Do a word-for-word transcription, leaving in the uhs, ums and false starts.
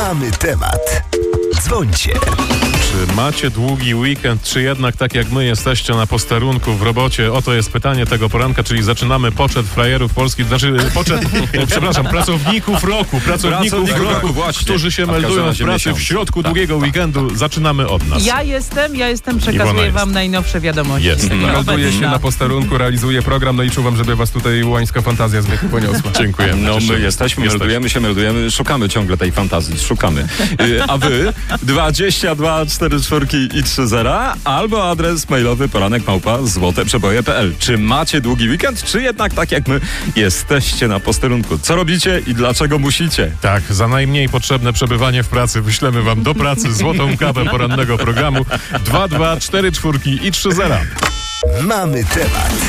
Mamy temat. Dzwońcie. Czy macie długi weekend, czy jednak tak jak my jesteście na posterunku w robocie? Oto jest pytanie tego poranka, czyli zaczynamy poczet frajerów polskich, znaczy poczet, przepraszam, pracowników roku, pracowników Pracowników roku, roku, właśnie. którzy się A w meldują każdym w razie pracy miesiąc. w środku Tak, długiego tak. weekendu. Zaczynamy od nas. Ja jestem, ja jestem, Iwona przekazuję jest. wam najnowsze wiadomości. Jest. Melduje się Obecna. na posterunku, realizuje program, no i czuwam, żeby was tutaj łańska fantazja z mnie poniosła. Dziękujemy. No my Cieszymy. jesteśmy, meldujemy się, meldujemy, szukamy ciągle tej fantazji, szukamy. Y, A wy dwadzieścia dwa cztery cztery i trzy zera albo adres mailowy poranek małpa złote przeboje kropka p l. Czy macie długi weekend, czy jednak tak jak my jesteście na posterunku? Co robicie i dlaczego musicie? Tak, za najmniej potrzebne przebywanie w pracy wyślemy wam do pracy złotą kawę porannego programu dwa dwa cztery cztery i trzy zera. Mamy temat.